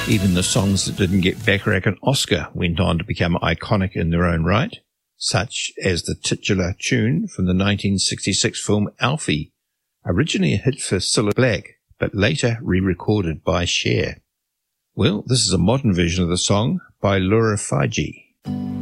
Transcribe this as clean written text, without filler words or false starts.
Even the songs that didn't get Bacharach an Oscar went on to become iconic in their own right, such as the titular tune from the 1966 film Alfie, originally a hit for Cilla Black, but later re-recorded by Cher. Well, this is a modern version of the song by Laura Fiji.